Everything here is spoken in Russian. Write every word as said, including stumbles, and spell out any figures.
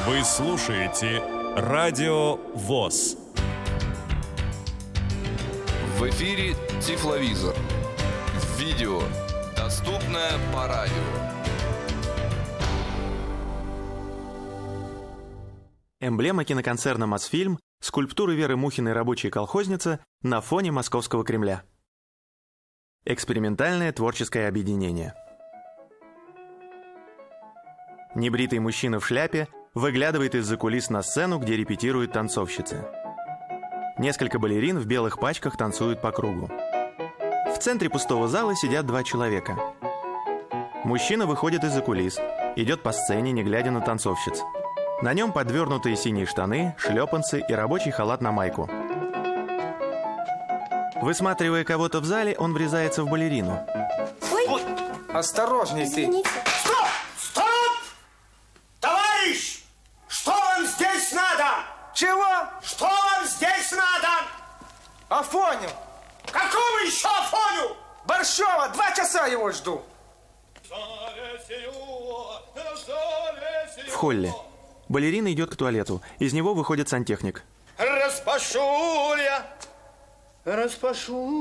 Вы слушаете Радио ВОС. В эфире Тифловизор. Видео, доступное по радио. Эмблема киноконцерна «Мосфильм» — скульптуры Веры Мухиной «Рабочая колхозница» на фоне Московского Кремля. Экспериментальное творческое объединение. Небритый мужчина в шляпе выглядывает из-за кулис на сцену, где репетируют танцовщицы. Несколько балерин в белых пачках танцуют по кругу. В центре пустого зала сидят два человека. Мужчина выходит из-за кулис, идет по сцене, не глядя на танцовщиц. На нем подвернутые синие штаны, шлепанцы и рабочий халат на майку. Высматривая кого-то в зале, он врезается в балерину. Ой! Осторожней ты! Извините. Стоп! Стоп! Товарищ! Что вам здесь надо? Чего? Что вам здесь надо? Афоню! Какого еще Афоню? Борщева! Два часа его жду! В холле. Балерина идет к туалету. Из него выходит сантехник. Распашу я, распашу.